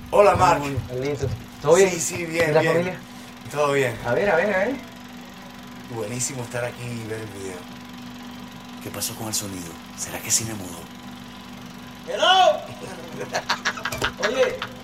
Hola, Mark. Carlito. ¿Todo bien? Sí, sí, bien, ¿Y la bien. familia? Todo bien. A ver, a ver, a ver. Buenísimo estar aquí y ver el video. ¿Qué pasó con el sonido? ¿Será que sí me mudó? ¡Hello! Oye,